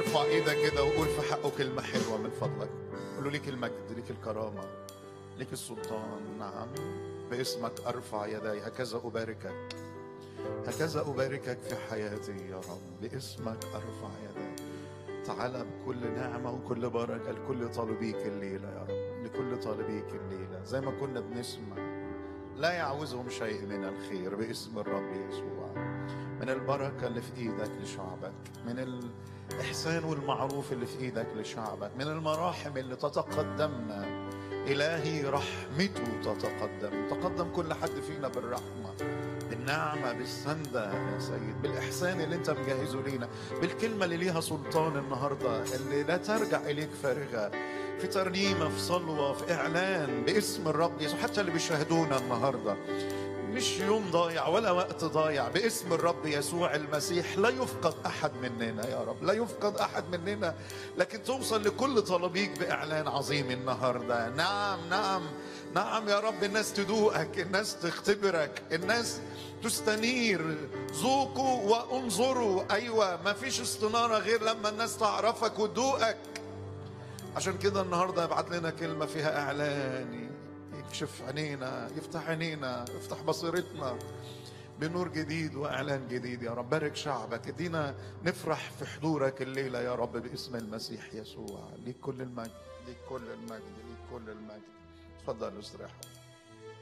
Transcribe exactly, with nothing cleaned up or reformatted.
ارفع ايدك كده وقول في حقه كلمة حلوة من فضلك. قول له: ليك المجد، ليك الكرامة، ليك السلطان. نعم، باسمك ارفع يدي، هكذا اباركك، هكذا اباركك في حياتي يا رب. باسمك ارفع يدي. تعالى بكل نعمة وكل بركة لكل طالبيك الليلة يا رب، لكل طالبيك الليلة. زي ما كنا بنسمع، لا يعوزهم شيء من الخير باسم الرب يسوع. من البركة اللي في ايدك لشعبك، من الإحسان والمعروف اللي في ايدك لشعبك، من المراحم اللي تتقدمنا. إلهي رحمته تتقدم، تقدم كل حد فينا بالرحمة، بالنعمة، بالسندة يا سيد، بالإحسان اللي انت مجهزه لينا، بالكلمة اللي ليها سلطان النهاردة، اللي لا ترجع إليك فارغة، في ترنيمة، في صلوة، في إعلان باسم الرب يسوع. حتى اللي بيشاهدونا النهاردة، مش يوم ضايع ولا وقت ضايع، باسم الرب يسوع المسيح. لا يفقد أحد مننا يا رب، لا يفقد أحد مننا، لكن توصل لكل طلبيك بإعلان عظيم النهاردة. نعم نعم نعم يا رب، الناس تدوقك، الناس تختبرك، الناس تستنير. ذوقوا وانظروا. أيوة، ما فيش استنارة غير لما الناس تعرفك وتدوقك. عشان كده النهاردة يبعت لنا كلمة فيها إعلان، يكشف عينينا، يفتح عينينا، يفتح بصيرتنا بنور جديد وإعلان جديد يا رب. بارك شعبك، ادينا نفرح في حضورك الليلة يا رب باسم المسيح يسوع. ليك كل المجد، ليك كل المجد، ليك كل المجد. تفضل استريحوا.